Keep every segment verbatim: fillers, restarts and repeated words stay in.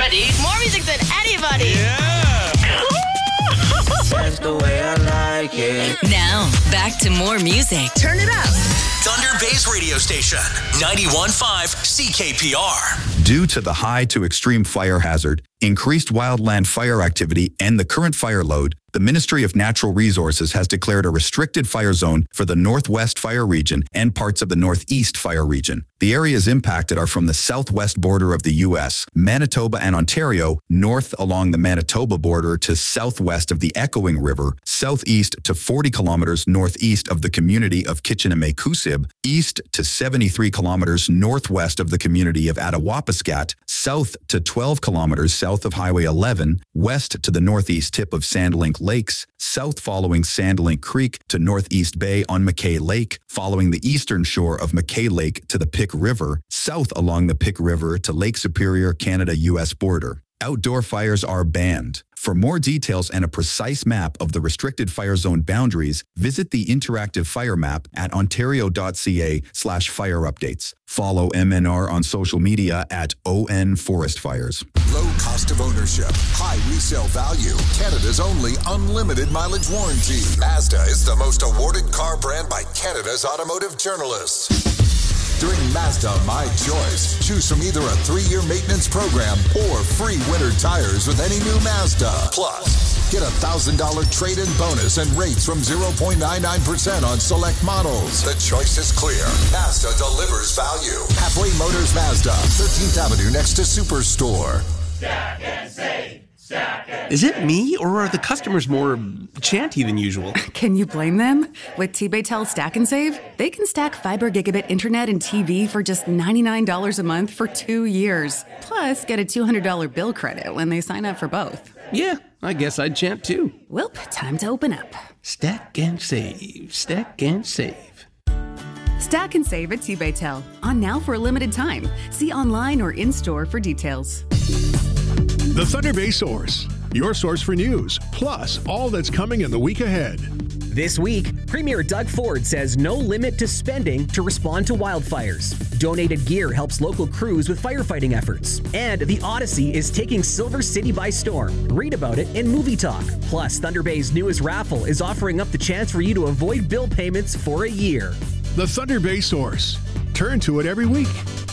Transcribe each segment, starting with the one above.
Ready? More music than anybody. Yeah. That's the way I like it. Now, back to more music. Turn it up. Thunder Bay's radio station, ninety-one point five C K P R. Due to the high to extreme fire hazard, increased wildland fire activity, and the current fire load, the Ministry of Natural Resources has declared a restricted fire zone for the Northwest Fire Region and parts of the Northeast Fire Region. The areas impacted are from the southwest border of the U S, Manitoba and Ontario, north along the Manitoba border to southwest of the Echoing River, southeast to forty kilometers northeast of the community of Kitchename-Kusib, east to seventy-three kilometers northwest of the community of Attawapiskat, south to twelve kilometers south of Highway eleven, west to the northeast tip of Sandlink Lakes, south following Sandlink Creek to Northeast Bay on McKay Lake, following the eastern shore of McKay Lake to the Pick River, south along the Pick River to Lake Superior, Canada-U S border. Outdoor fires are banned. For more details and a precise map of the restricted fire zone boundaries, visit the interactive fire map at ontario.ca slash fire updates. Follow M N R on social media at O N Forest Fires. Low cost of ownership, high resale value, Canada's only unlimited mileage warranty. Mazda is the most awarded car brand by Canada's automotive journalists. During Mazda My Choice, choose from either a three-year maintenance program or free winter tires with any new Mazda. Plus, get a one thousand dollars trade-in bonus and rates from zero point nine nine percent on select models. The choice is clear. Mazda delivers value. Halfway Motors Mazda, thirteenth Avenue next to Superstore. Stack and save. Stack and Is it me, or are the customers more chanty than usual? Can you blame them? With T-Baytel Stack and Save, they can stack fiber gigabit internet and T V for just ninety-nine dollars a month for two years. Plus, get a two hundred dollars bill credit when they sign up for both. Yeah, I guess I'd chant too. Welp, time to open up. Stack and save. Stack and save. Stack and Save at T-Baytel. On now for a limited time. See online or in-store for details. The Thunder Bay Source, your source for news, plus all that's coming in the week ahead. This week, Premier Doug Ford says no limit to spending to respond to wildfires. Donated gear helps local crews with firefighting efforts. And the Odyssey is taking Silver City by storm. Read about it in Movie Talk. Plus, Thunder Bay's newest raffle is offering up the chance for you to avoid bill payments for a year. The Thunder Bay Source. Turn to it every week.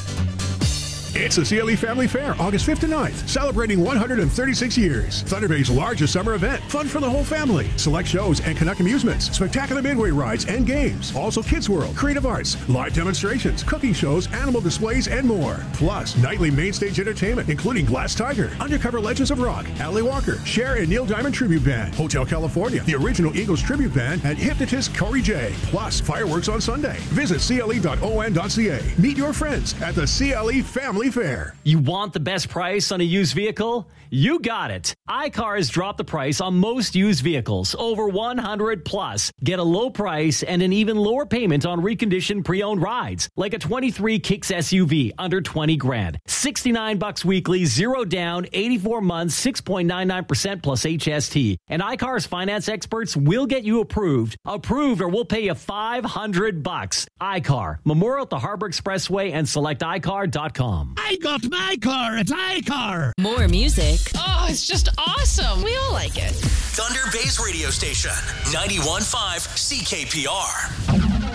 It's the C L E Family Fair, August fifth to ninth, celebrating one hundred thirty-six years. Thunder Bay's largest summer event, fun for the whole family. Select shows and Canuck amusements, spectacular midway rides and games. Also Kids World, creative arts, live demonstrations, cooking shows, animal displays, and more. Plus, nightly main stage entertainment, including Glass Tiger, Undercover Legends of Rock, Allie Walker, Cher and Neil Diamond Tribute Band, Hotel California, the original Eagles Tribute Band, and hypnotist Corey J. Plus, fireworks on Sunday. Visit C L E dot O N dot C A. Meet your friends at the C L E Family Fair. You want the best price on a used vehicle? You got it. iCar has dropped the price on most used vehicles, over one hundred plus. Get a low price and an even lower payment on reconditioned pre-owned rides, like a twenty-three Kicks S U V under twenty grand. sixty-nine bucks weekly, zero down, eighty-four months, six point nine nine percent plus H S T. And iCar's finance experts will get you approved. Approved or we'll pay you five hundred bucks. iCar, Memorial at the Harbor Expressway and select i car dot com. I got my car at iCar. More music. Oh, it's just awesome. We all like it. Thunder Bay's radio station, ninety-one point five C K P R.